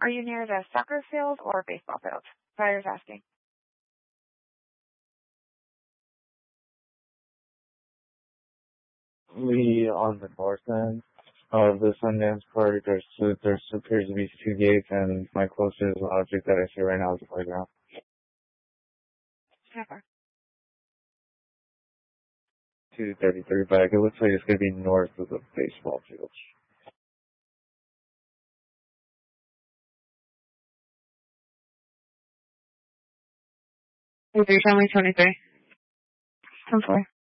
Are you near the soccer field or baseball field? Driver's asking. We on the north end of the Sundance Park. There appears to be two gates, and my closest object that I see right now is the playground. How far? 233 back. It looks like it's going to be north of the baseball field. Tell me 23. 10-4.